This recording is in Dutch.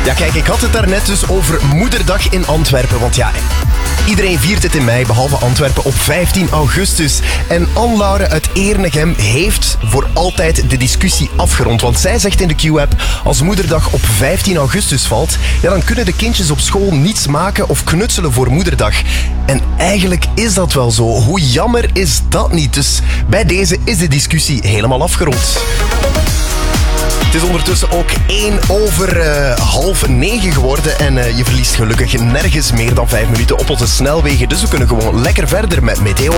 Ja, kijk, ik had het daarnet dus over Moederdag in Antwerpen. Want ja, iedereen viert het in mei, behalve Antwerpen, op 15 augustus. En Anne-Laure uit Ernegem heeft voor altijd de discussie afgerond. Want zij zegt in de Q-app, als Moederdag op 15 augustus valt, ja, dan kunnen de kindjes op school niets maken of knutselen voor Moederdag. En eigenlijk is dat wel zo. Hoe jammer is dat niet? Dus bij deze is de discussie helemaal afgerond. Het is ondertussen ook 8:50 geworden en je verliest gelukkig nergens meer dan 5 minuten op onze snelwegen. Dus we kunnen gewoon lekker verder met Meteo.